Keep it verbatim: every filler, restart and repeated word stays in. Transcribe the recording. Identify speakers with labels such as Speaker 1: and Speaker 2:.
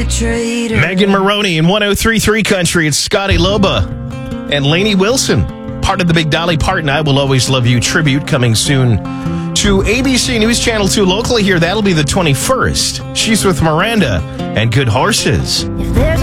Speaker 1: a traitor.
Speaker 2: Megan Maroney in one oh three point three Country. It's Scotty Loba and Lainey Wilson. Part of the Big Dolly Parton I Will Always Love You tribute coming soon to A B C News Channel two locally here. That'll be the twenty-first. She's with Miranda and Good Horses.
Speaker 1: If there